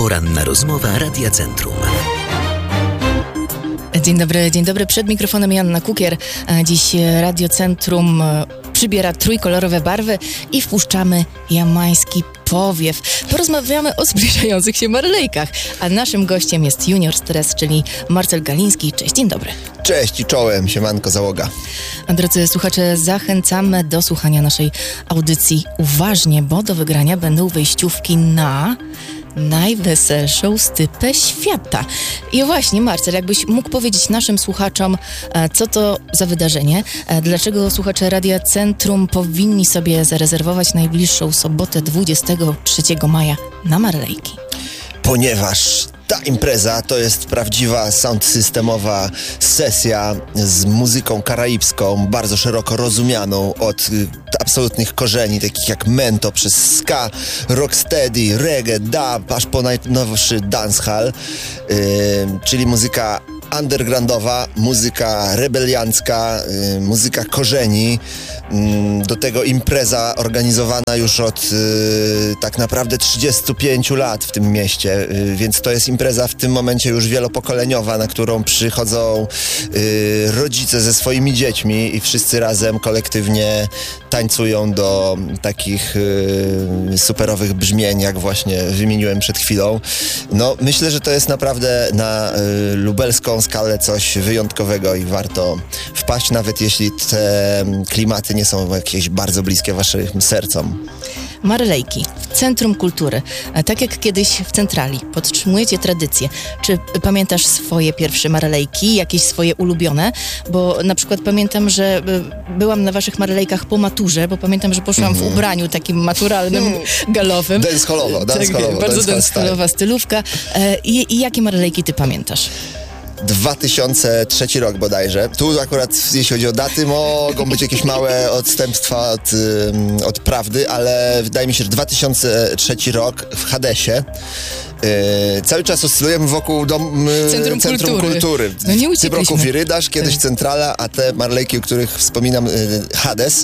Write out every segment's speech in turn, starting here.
Poranna rozmowa Radia Centrum. Dzień dobry. Przed mikrofonem Joanna Kukier. Dziś Radio Centrum przybiera trójkolorowe barwy i wpuszczamy jamański powiew. Porozmawiamy o zbliżających się Marlejkach, a naszym gościem jest Junior Stres, czyli Marcel Galiński. Cześć, dzień dobry. Cześć i czołem, siemanko, załoga. A drodzy słuchacze, zachęcamy do słuchania naszej audycji uważnie, bo do wygrania będą wejściówki na najweselszą stypę świata. I właśnie, Marcel, jakbyś mógł powiedzieć naszym słuchaczom, co to za wydarzenie, dlaczego słuchacze Radia Centrum powinni sobie zarezerwować najbliższą sobotę 23 maja na Marlejki? Ponieważ ta impreza to jest prawdziwa sound systemowa sesja z muzyką karaibską, bardzo szeroko rozumianą od absolutnych korzeni, takich jak mento, przez ska, rocksteady, reggae, dub, aż po najnowszy dancehall, czyli muzyka undergroundowa, muzyka rebeliancka, muzyka korzeni. Do tego impreza organizowana już od tak naprawdę 35 lat w tym mieście, więc to jest impreza w tym momencie już wielopokoleniowa, na którą przychodzą rodzice ze swoimi dziećmi i wszyscy razem kolektywnie tańcują do takich superowych brzmień, jak właśnie wymieniłem przed chwilą. No, myślę, że to jest naprawdę na lubelską skalę coś wyjątkowego i warto wpaść, nawet jeśli te klimaty nie są jakieś bardzo bliskie waszym sercom. Marlejki w Centrum Kultury, tak jak kiedyś w Centrali, podtrzymujecie tradycję. Czy pamiętasz swoje pierwsze Marlejki, jakieś swoje ulubione? Bo na przykład pamiętam, że byłam na waszych Marlejkach po maturze, bo pamiętam, że poszłam w ubraniu takim maturalnym, galowym. Dancehallowo. Bardzo dancehallowa stylówka. I jakie Marlejki ty pamiętasz? 2003 rok bodajże. Tu akurat, jeśli chodzi o daty, mogą być jakieś małe odstępstwa od prawdy, ale wydaje mi się, że 2003 rok w Hadesie. Cały czas oscylujemy wokół Centrum Kultury. No nie w tym roku Wirydasz, kiedyś Centrala, a te Marlejki, o których wspominam, Hades.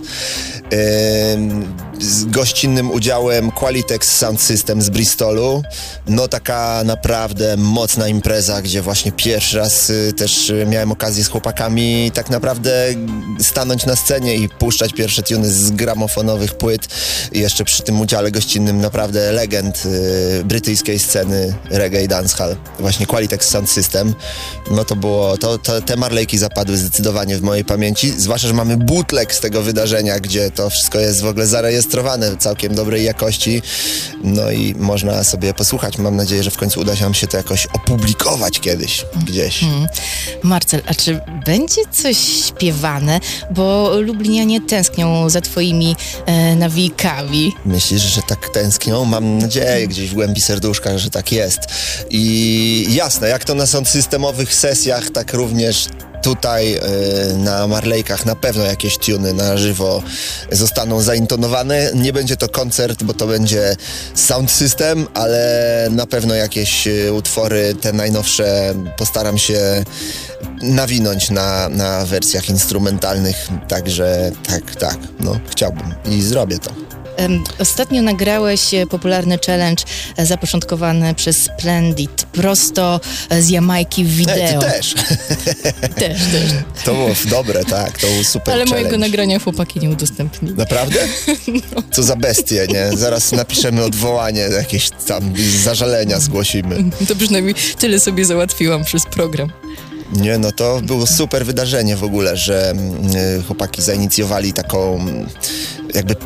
Z gościnnym udziałem Qualitex Sound System z Bristolu. No taka naprawdę mocna impreza, gdzie właśnie pierwszy raz też miałem okazję z chłopakami tak naprawdę stanąć na scenie i puszczać pierwsze tuny z gramofonowych płyt. I jeszcze przy tym udziale gościnnym naprawdę legend brytyjskiej sceny reggae i dancehall. Właśnie Qualitex Sound System. No to było, te Marlejki zapadły zdecydowanie w mojej pamięci. Zwłaszcza, że mamy bootleg z tego wydarzenia, gdzie to wszystko jest w ogóle zarejestrowane w całkiem dobrej jakości. No i można sobie posłuchać. Mam nadzieję, że w końcu uda się nam się to jakoś opublikować kiedyś, gdzieś. Marcel, a czy będzie coś śpiewane? Bo lublinianie tęsknią za twoimi nawijkami. Myślisz, że tak tęsknią? Mam nadzieję gdzieś w głębi serduszka, że tak jest. I jasne, jak to na sound systemowych sesjach, tak również tutaj na Marlejkach na pewno jakieś tuny na żywo zostaną zaintonowane. Nie będzie to koncert, bo to będzie sound system, ale na pewno jakieś utwory, te najnowsze, postaram się nawinąć na wersjach instrumentalnych. Także tak, no chciałbym i zrobię to. Ostatnio nagrałeś popularny challenge zapoczątkowany przez Splendid, prosto z Jamajki w wideo. Ty też. Też. To było dobre, tak, to był super ale challenge. mojego nagrania chłopaki nie udostępnili. Naprawdę? No. Co za bestie, nie? Zaraz napiszemy odwołanie, jakieś tam zażalenia zgłosimy. To przynajmniej tyle sobie załatwiłam przez program. Nie, no to było super wydarzenie w ogóle, że chłopaki zainicjowali taką jakby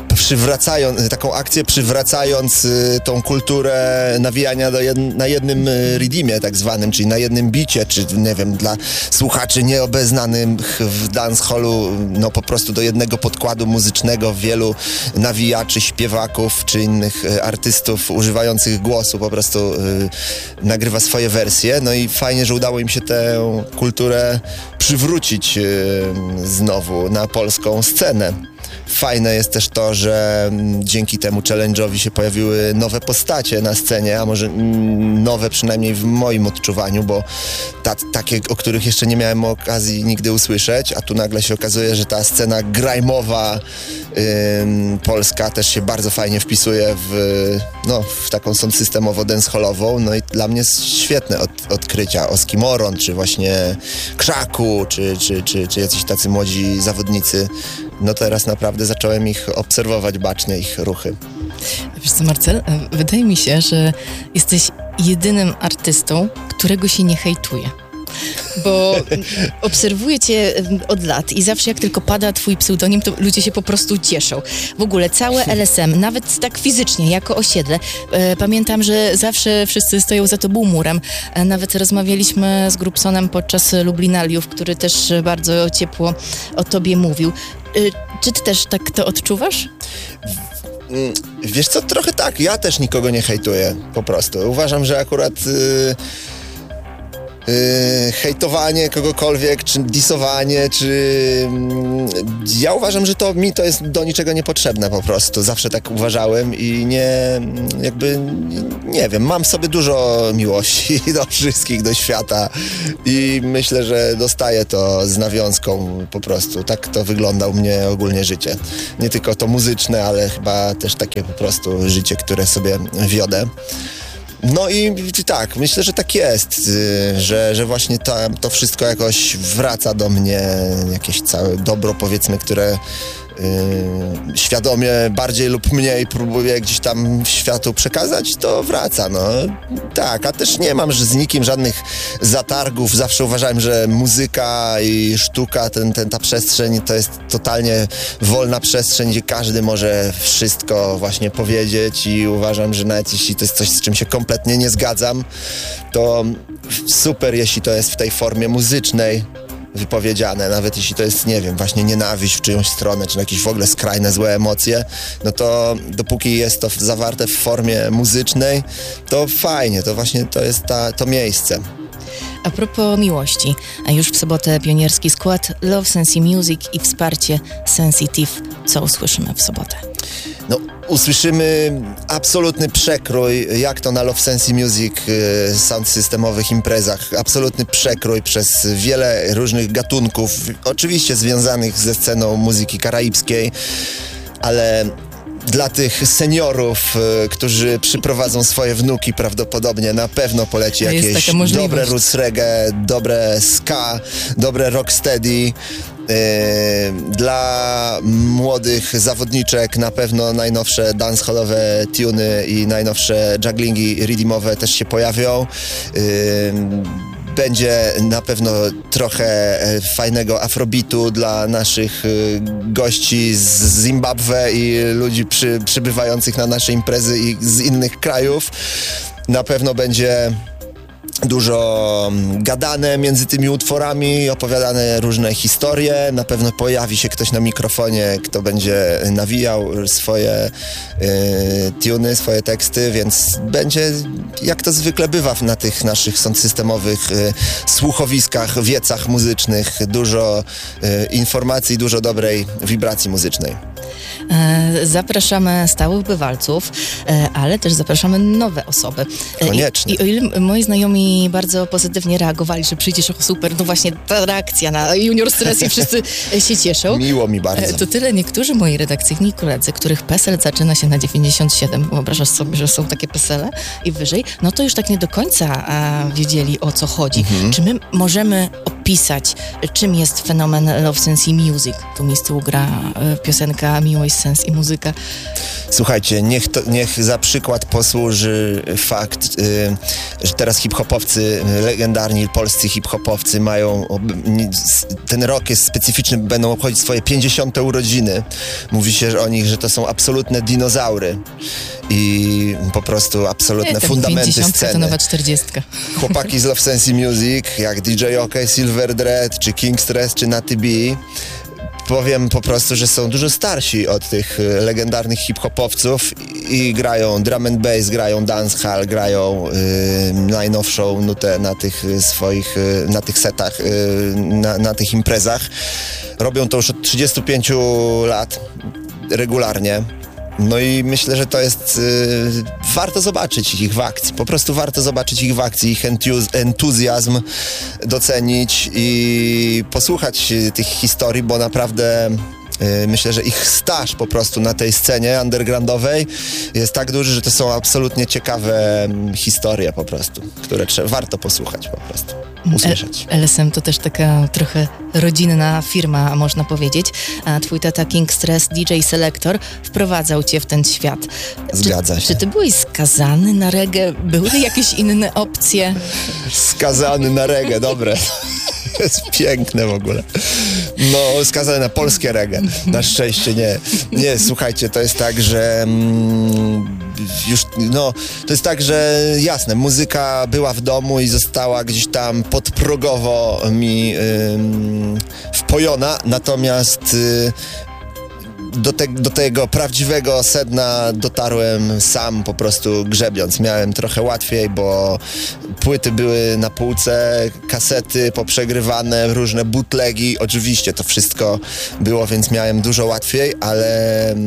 taką akcję, przywracając tą kulturę nawijania na jednym ridimie tak zwanym, czyli na jednym bicie, czy nie wiem, dla słuchaczy nieobeznanych w dancehallu, no po prostu do jednego podkładu muzycznego wielu nawijaczy, śpiewaków, czy innych artystów używających głosu po prostu nagrywa swoje wersje, no i fajnie, że udało im się tę kulturę przywrócić znowu na polską scenę. Fajne jest też to, że dzięki temu challenge'owi się pojawiły nowe postacie na scenie, a może nowe przynajmniej w moim odczuwaniu, bo takie, o których jeszcze nie miałem okazji nigdy usłyszeć, a tu nagle się okazuje, że ta scena grajmowa polska też się bardzo fajnie wpisuje w taką sound systemowo dancehallową, no i dla mnie jest świetne odkrycia Oskimoron, czy właśnie Krzaku, czy jacyś tacy młodzi zawodnicy. No teraz naprawdę zacząłem ich obserwować bacznie, ich ruchy. Wiesz co, Marcel, wydaje mi się, że jesteś jedynym artystą, którego się nie hejtuje. Bo obserwuję cię od lat i zawsze jak tylko pada twój pseudonim, to ludzie się po prostu cieszą. W ogóle całe LSM, nawet tak fizycznie, jako osiedle, pamiętam, że zawsze wszyscy stoją za tobą murem. Nawet rozmawialiśmy z Grubsonem podczas Lublinaliów, który też bardzo ciepło o tobie mówił. Czy ty też tak to odczuwasz? Wiesz co, trochę tak. Ja też nikogo nie hejtuję, po prostu. Uważam, że akurat hejtowanie kogokolwiek, czy disowanie, ja uważam, że to jest do niczego niepotrzebne po prostu. Zawsze tak uważałem i nie wiem, mam w sobie dużo miłości do wszystkich, do świata i myślę, że dostaję to z nawiązką po prostu. Tak to wygląda u mnie ogólnie życie. Nie tylko to muzyczne, ale chyba też takie po prostu życie, które sobie wiodę. No i tak, myślę, że tak jest, że właśnie to wszystko jakoś wraca do mnie, jakieś całe dobro, powiedzmy, które świadomie bardziej lub mniej próbuję gdzieś tam światu przekazać, to wraca, no. Tak, a też nie mam z nikim żadnych zatargów. Zawsze uważałem, że muzyka i sztuka, ta przestrzeń to jest totalnie wolna przestrzeń, gdzie każdy może wszystko właśnie powiedzieć i uważam, że nawet jeśli to jest coś, z czym się kompletnie nie zgadzam, to super, jeśli to jest w tej formie muzycznej wypowiedziane, nawet jeśli to jest, nie wiem, właśnie nienawiść w czyjąś stronę, czy jakieś w ogóle skrajne złe emocje, no to dopóki jest to zawarte w formie muzycznej, to fajnie, to właśnie to jest to miejsce. A propos miłości, a już w sobotę pionierski skład Love Sensi Music i wsparcie Sensitive. Co usłyszymy w sobotę? No, usłyszymy absolutny przekrój, jak to na Love Sensi Music sound systemowych imprezach. Absolutny przekrój przez wiele różnych gatunków, oczywiście związanych ze sceną muzyki karaibskiej, ale dla tych seniorów, którzy przyprowadzą swoje wnuki prawdopodobnie, na pewno poleci jakieś dobre roots reggae, dobre ska, dobre rocksteady. Dla młodych zawodniczek na pewno najnowsze dancehallowe tuny i najnowsze jugglingi rhythmowe też się pojawią. Będzie na pewno trochę fajnego afrobeatu dla naszych gości z Zimbabwe i ludzi przybywających na nasze imprezy i z innych krajów. Na pewno będzie dużo gadane między tymi utworami, opowiadane różne historie. Na pewno pojawi się ktoś na mikrofonie, kto będzie nawijał swoje tuny, swoje teksty, więc będzie, jak to zwykle bywa na tych naszych sound systemowych słuchowiskach, wiecach muzycznych, dużo informacji, dużo dobrej wibracji muzycznej. Zapraszamy stałych bywalców, ale też zapraszamy nowe osoby. Koniecznie. I o ile moi znajomi bardzo pozytywnie reagowali, że przyjdziesz, super, no właśnie ta reakcja na Junior Stress i wszyscy się cieszą. Miło mi bardzo. To tyle niektórzy moi redakcyjni koledzy, których PESEL zaczyna się na 97, wyobrażasz sobie, że są takie PESEL-e i wyżej, no to już tak nie do końca wiedzieli, o co chodzi. Czy my możemy opisać, czym jest fenomen Love Sensi Music? Tu mi z tyłu gra piosenka Miłość, Sens i Muzyka. Słuchajcie, niech za przykład posłuży fakt, że teraz hip-hopowcy, legendarni polscy hip-hopowcy mają, ten rok jest specyficzny, będą obchodzić swoje 50. urodziny. Mówi się o nich, że to są absolutne dinozaury i po prostu absolutne fundamenty 50 sceny. To nowa 40. Chłopaki z Love Sensi Music, jak DJ OK, Silver Dread, czy King Stress, czy Natty B, powiem po prostu, że są dużo starsi od tych legendarnych hip-hopowców i grają drum and bass, grają dancehall, grają najnowszą nutę na tych swoich, na tych setach, na tych imprezach. Robią to już od 35 lat. regularnie. No i myślę, że to jest warto zobaczyć ich w akcji. Po prostu warto zobaczyć ich w akcji, ich entuzjazm docenić i posłuchać tych historii, bo naprawdę myślę, że ich staż po prostu na tej scenie undergroundowej jest tak duży, że to są absolutnie ciekawe historie po prostu, które warto posłuchać po prostu, usłyszeć. LSM to też taka trochę rodzinna firma, można powiedzieć. A twój tata King Stress, DJ Selector, wprowadzał cię w ten świat. Zgadza się. Czy ty byłeś skazany na reggae? Były jakieś inne opcje? Skazany na reggae, dobre. Jest piękne w ogóle. No, skazane na polskie reggae. Na szczęście nie. Nie, słuchajcie, to jest tak, że to jest tak, że jasne, muzyka była w domu i została gdzieś tam podprogowo mi wpojona, natomiast do tego prawdziwego sedna dotarłem sam, po prostu grzebiąc. Miałem trochę łatwiej, bo płyty były na półce, kasety poprzegrywane, różne bootlegi. Oczywiście to wszystko było, więc miałem dużo łatwiej, ale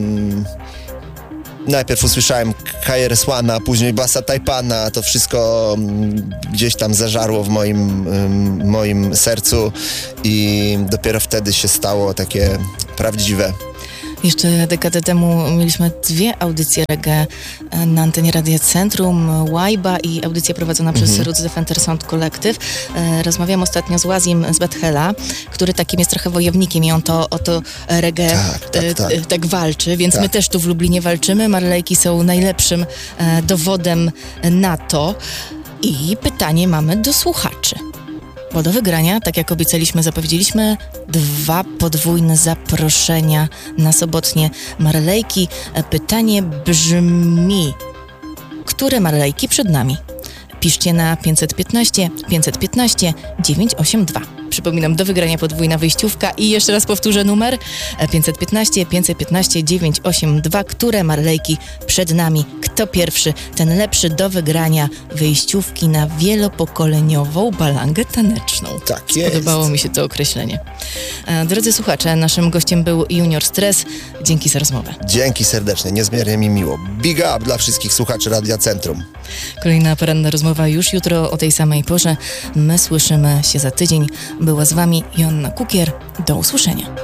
najpierw usłyszałem KRS-One, później Bassa Taipana. To wszystko gdzieś tam zażarło w moim sercu i dopiero wtedy się stało takie prawdziwe. Jeszcze dekadę temu mieliśmy 2 audycje reggae na antenie Radia Centrum, Łajba i audycja prowadzona przez Roots Defender Sound Collective. Rozmawiam ostatnio z Łazim z Bethela, który takim jest trochę wojownikiem i on o to reggae tak walczy, więc my też tu w Lublinie walczymy. Marleyki są najlepszym dowodem na to. I pytanie mamy do słuchaczy. Bo do wygrania, tak jak obiecaliśmy, zapowiedzieliśmy 2 podwójne zaproszenia na sobotnie Marleyki. Pytanie brzmi, które Marleyki przed nami? Piszcie na 515 515 982. Przypominam, do wygrania podwójna wyjściówka i jeszcze raz powtórzę numer 515 515 982. Które Marleyki przed nami? Kto pierwszy, ten lepszy, do wygrania wyjściówki na wielopokoleniową balangę taneczną. Tak jest. Podobało mi się to określenie. Drodzy słuchacze, naszym gościem był Junior Stress. Dzięki za rozmowę. Dzięki serdecznie, niezmiernie mi miło. Big up dla wszystkich słuchaczy Radia Centrum. Kolejna poranna rozmowa już jutro o tej samej porze. My słyszymy się za tydzień. Była z wami Joanna Kukier. Do usłyszenia.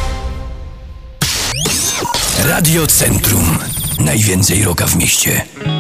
Radio Centrum. Najwięcej rocka w mieście.